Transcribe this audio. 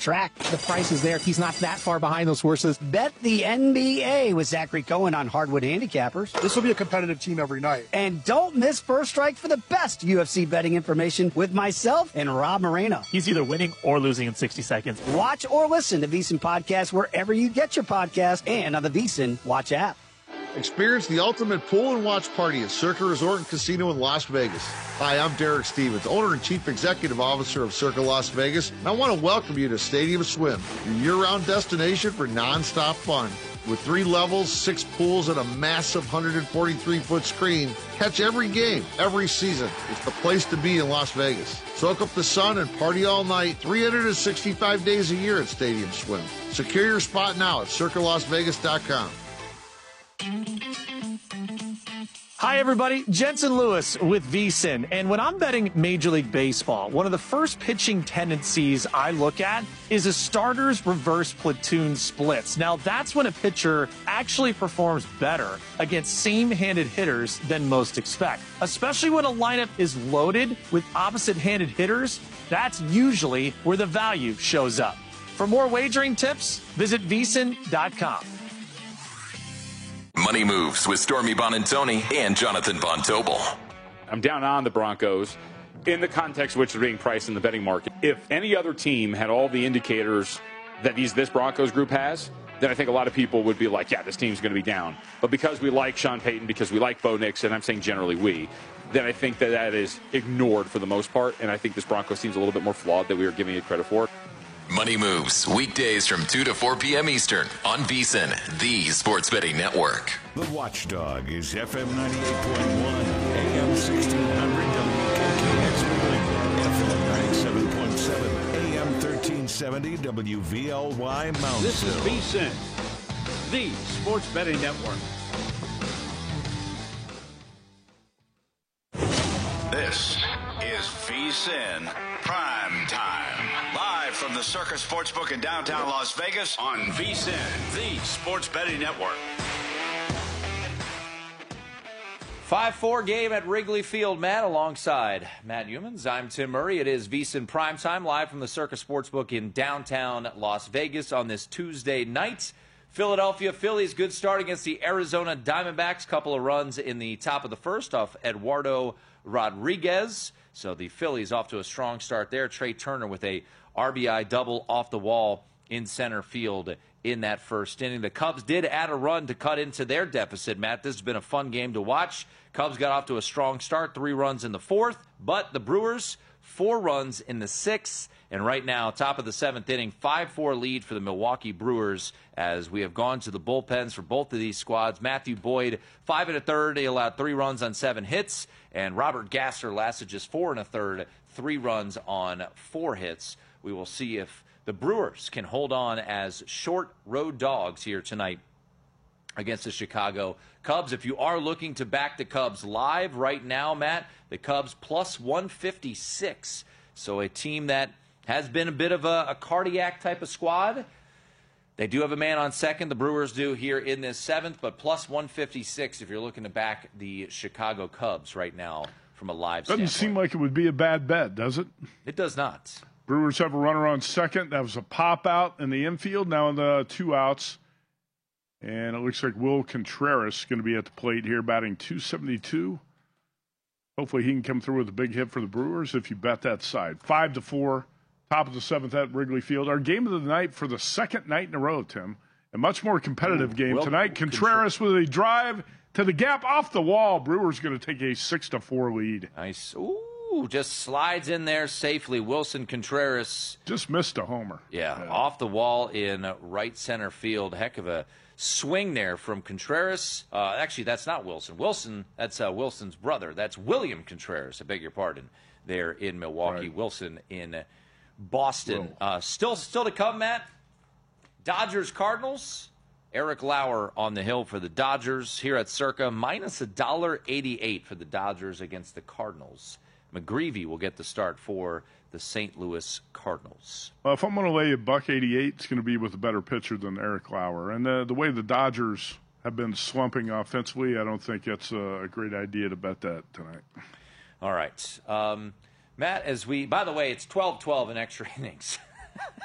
track. The price is there. He's not that far behind those horses. Bet the NBA with Zachary Cohen on Hardwood Handicappers. This will be a competitive team every night. And don't miss First Strike for the best UFC betting information with myself and Rob Moreno. He's either winning or losing in 60 seconds. Watch or listen to VSiN Podcast wherever you get your podcast and on the VSiN Watch app. Experience the ultimate pool and watch party at Circa Resort and Casino in Las Vegas. Hi, I'm Derek Stevens, owner and chief executive officer of Circa Las Vegas, and I want to welcome you to Stadium Swim, your year-round destination for non-stop fun. With 3 levels, 6 pools, and a massive 143-foot screen, catch every game, every season. It's the place to be in Las Vegas. Soak up the sun and party all night, 365 days a year at Stadium Swim. Secure your spot now at CircaLasVegas.com. Hi, everybody. Jensen Lewis with VSiN. And when I'm betting Major League Baseball, one of the first pitching tendencies I look at is a starter's reverse platoon splits. Now, that's when a pitcher actually performs better against same-handed hitters than most expect. Especially when a lineup is loaded with opposite-handed hitters, that's usually where the value shows up. For more wagering tips, visit VSiN.com. Money Moves with Stormy Bonantoni and Jonathan Von Tobel. I'm down on the Broncos in the context of which they're being priced in the betting market. If any other team had all the indicators that this Broncos group has, then I think a lot of people would be like, yeah, this team's going to be down. But because we like Sean Payton, because we like Bo Nix, and I'm saying generally we, then I think that is ignored for the most part. And I think this Broncos team's a little bit more flawed than we are giving it credit for. Money Moves, weekdays from 2 to 4 p.m. Eastern on VSiN, the sports betting network. The Watchdog is FM 98.1, AM 1600 WKKX, FM 97.7, AM 1370 WVLY Moundsville. This is VSiN, the sports betting network. This is VSiN Prime Time. Live from the Circa Sportsbook in downtown Las Vegas on VSiN, the sports betting network. 5-4 game at Wrigley Field, Matt, alongside Matt Humans. I'm Tim Murray. It is VSiN Primetime, live from the Circa Sportsbook in downtown Las Vegas on this Tuesday night. Philadelphia Phillies, good start against the Arizona Diamondbacks. Couple of runs in the top of the first off Eduardo Rodriguez. So the Phillies off to a strong start there. Trey Turner with a RBI double off the wall in center field in that first inning. The Cubs did add a run to cut into their deficit, Matt. This has been a fun game to watch. Cubs got off to a strong start, 3 runs in the 4th, but the Brewers, 4 runs in the 6th. And right now, top of the 7th inning, 5-4 lead for the Milwaukee Brewers as we have gone to the bullpens for both of these squads. Matthew Boyd, 5 1/3. He allowed 3 runs on 7 hits. And Robert Gasser lasted just 4 1/3, 3 runs on 4 hits. We will see if the Brewers can hold on as short road dogs here tonight against the Chicago Cubs. If you are looking to back the Cubs live right now, Matt, the Cubs plus 156. So a team that has been a bit of a cardiac type of squad. They do have a man on second. The Brewers do here in this 7th, but plus 156 if you're looking to back the Chicago Cubs right now from a live standpoint. Doesn't seem like it would be a bad bet, does it? It does not. Brewers have a runner on second. That was a pop out in the infield. Now in the 2 outs. And it looks like Will Contreras is going to be at the plate here, batting .272. Hopefully he can come through with a big hit for the Brewers if you bet that side. 5-4. Top of the 7th at Wrigley Field. Our game of the night for the second night in a row, Tim. A much more competitive game tonight. Contreras with a drive to the gap off the wall. Brewers going to take a 6-4 lead. Nice. Ooh, just slides in there safely. Wilson Contreras. Just missed a homer. Yeah, off the wall in right center field. Heck of a swing there from Contreras. Actually, that's not Wilson. That's Wilson's brother. That's William Contreras. I beg your pardon. There in Milwaukee. Right. Wilson in Boston. Still to come, Matt. Dodgers Cardinals. Eric Lauer on the hill for the Dodgers here at Circa. Minus $1.88 for the Dodgers against the Cardinals. McGreevy will get the start for the St. Louis Cardinals. Well, if I'm going to lay $1.88, it's going to be with a better pitcher than Eric Lauer. And the way the Dodgers have been slumping offensively, I don't think it's a great idea to bet that tonight. All right. Matt, by the way, it's 12-12 in extra innings.